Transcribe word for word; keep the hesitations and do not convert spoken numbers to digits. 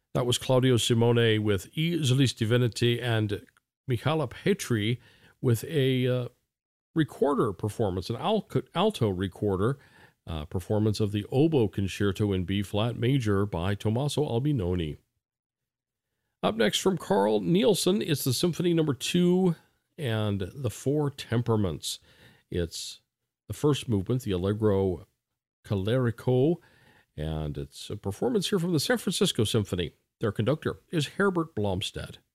That was Claudio Simone with Isolis Divinity and Michala Petri with a uh, recorder performance, an alto recorder uh, performance of the Oboe Concerto in B-flat major by Tommaso Albinoni. Up next from Carl Nielsen, it's the Symphony Number Two and the Four Temperaments. It's the first movement, the Allegro Colerico, and it's a performance here from the San Francisco Symphony. Their conductor is Herbert Blomstedt.